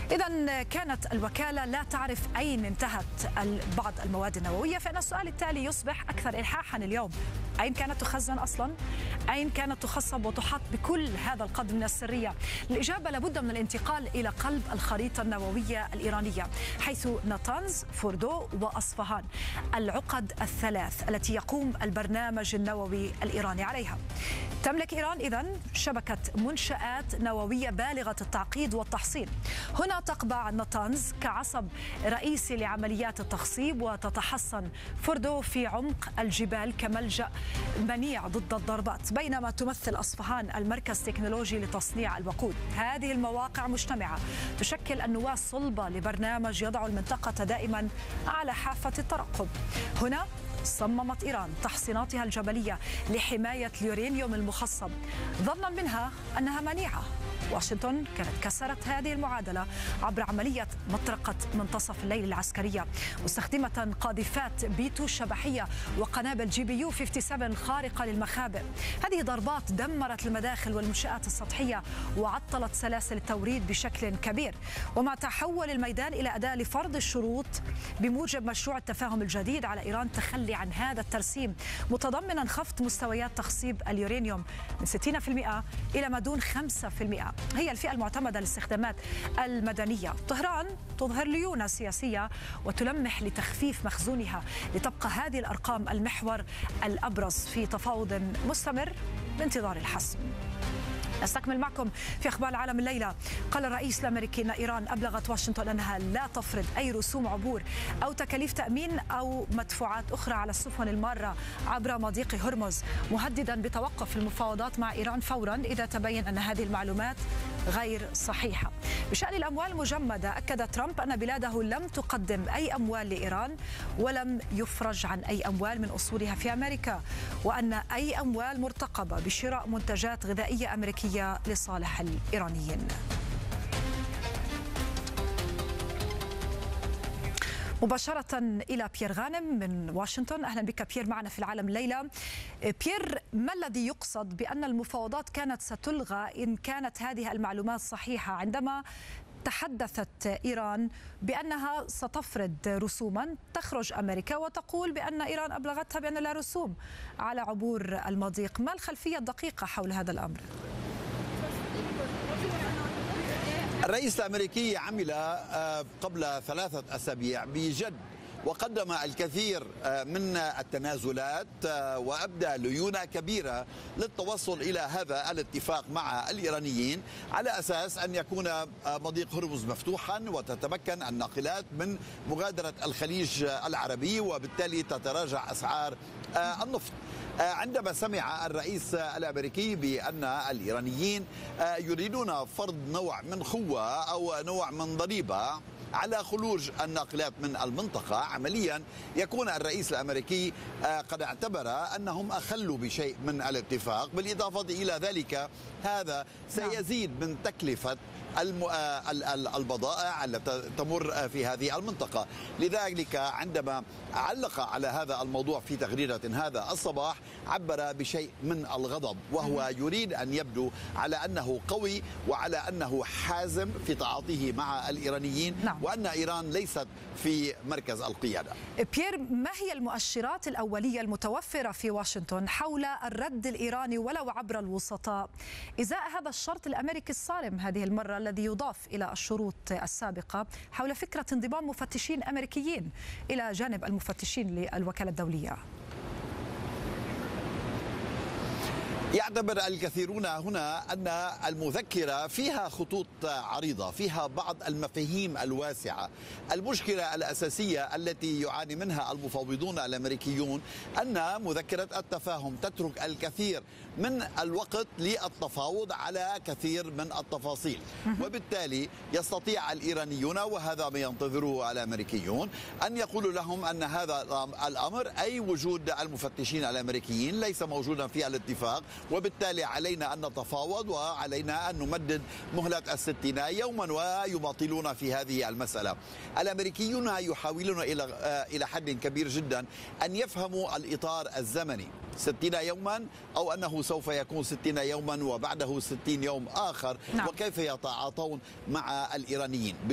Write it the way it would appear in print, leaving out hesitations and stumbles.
إذا كانت الوكالة لا تعرف أين انتهت بعض المواد النووية، فإن السؤال التالي يصبح أكثر إلحاحا اليوم: أين كانت تخزن أصلا؟ أين كانت تخصب وتحط بكل هذا القدر من السرية؟ الإجابة لابد من الانتقال إلى قلب الخريطة النووية الإيرانية، حيث ناتانز، فوردو وأصفهان، العقد الثلاث التي يقوم البرنامج النووي الإيراني عليها. تملك إيران إذن شبكة منشآت نووية بالغة التعقيد والتحصين. هنا تقبع ناتانز كعصب رئيسي لعمليات التخصيب، وتتحصن فوردو في عمق الجبال كملجأ منيع ضد الضربات، بينما تمثل أصفهان المركز التكنولوجي لتصنيع الوقود. هذه المواقع مجتمعة تشكل النواة الصلبة لبرنامج يضع المنطقة دائما على حافة الترقب. هنا صممت إيران تحصيناتها الجبلية لحماية اليورانيوم المخصب، ظنا منها أنها منيعة. واشنطن كانت كسرت هذه المعادلة عبر عملية مطرقة منتصف الليل العسكرية، مستخدمة قاذفات بي2 الشبحية وقنابل GPU 57 خارقة للمخابئ. هذه ضربات دمرت المداخل والمنشآت السطحية وعطلت سلاسل التوريد بشكل كبير، وما تحول الميدان إلى أداة لفرض الشروط بموجب مشروع التفاهم الجديد على إيران تخلي عن هذا الترسيم، متضمنا خفض مستويات تخصيب اليورانيوم من 60% إلى ما دون 5%. هي الفئة المعتمدة للاستخدامات المدنية. طهران تظهر ليونة سياسية وتلمح لتخفيف مخزونها، لتبقى هذه الأرقام المحور الأبرز في تفاوض مستمر بانتظار الحسم. نستكمل معكم في أخبار العالم الليلة. قال الرئيس الأمريكي أن إيران أبلغت واشنطن أنها لا تفرض أي رسوم عبور أو تكاليف تأمين أو مدفوعات أخرى على السفن المارة عبر مضيق هرمز، مهددا بتوقف المفاوضات مع إيران فورا إذا تبين أن هذه المعلومات غير صحيحة. بشأن الأموال المجمدة، أكد ترامب أن بلاده لم تقدم أي أموال لإيران ولم يفرج عن أي أموال من أصولها في أمريكا، وأن أي أموال مرتقبة بشراء منتجات غذائية أمريكية لصالح الإيرانيين. مباشرة إلى بيير غانم من واشنطن. أهلا بك بيير معنا في العالم الليلة. بيير، ما الذي يقصد بأن المفاوضات كانت ستلغى إن كانت هذه المعلومات صحيحة، عندما تحدثت إيران بأنها ستفرض رسوما، تخرج أمريكا وتقول بأن إيران أبلغتها بأن لا رسوم على عبور المضيق؟ ما الخلفية الدقيقة حول هذا الأمر؟ الرئيس الأمريكي عمل قبل 3 أسابيع بجد، وقدم الكثير من التنازلات وأبدى ليونة كبيرة للتوصل إلى هذا الاتفاق مع الإيرانيين، على أساس أن يكون مضيق هرمز مفتوحا وتتمكن الناقلات من مغادرة الخليج العربي، وبالتالي تتراجع أسعار النفط. عندما سمع الرئيس الأمريكي بأن الإيرانيين يريدون فرض نوع من خوة أو نوع من ضريبة على خروج الناقلات من المنطقة، عمليا يكون الرئيس الأمريكي قد اعتبر أنهم أخلوا بشيء من الاتفاق. بالإضافة إلى ذلك هذا سيزيد من تكلفة البضائع التي تمر في هذه المنطقة. لذلك عندما علق على هذا الموضوع في تغريدة هذا الصباح، عبر بشيء من الغضب، وهو يريد أن يبدو على أنه قوي وعلى أنه حازم في تعاطيه مع الإيرانيين، وأن إيران ليست في مركز القيادة. بيير، ما هي المؤشرات الأولية المتوفرة في واشنطن حول الرد الإيراني ولو عبر الوسطاء إزاء هذا الشرط الأمريكي الصارم هذه المرة الذي يضاف إلى الشروط السابقة حول فكرة انضمام مفتشين أمريكيين إلى جانب المفتشين للوكالة الدولية؟ يعتبر الكثيرون هنا أن المذكرة فيها خطوط عريضة، فيها بعض المفاهيم الواسعة. المشكلة الأساسية التي يعاني منها المفاوضون الأمريكيون أن مذكرة التفاهم تترك الكثير من الوقت للتفاوض على كثير من التفاصيل، وبالتالي يستطيع الإيرانيون، وهذا ما ينتظره الأمريكيون، أن يقولوا لهم أن هذا الأمر أي وجود المفتشين الأمريكيين ليس موجودا في الاتفاق، وبالتالي علينا أن نتفاوض وعلينا أن نمدد مهلة 60 يوما، ويماطلون في هذه المسألة. الأمريكيون يحاولون إلى حد كبير جدا أن يفهموا الإطار الزمني، 60 يوما أو أنه سوف يكون 60 يوما وبعده 60 يوم آخر، وكيف يتعاطون مع الإيرانيين.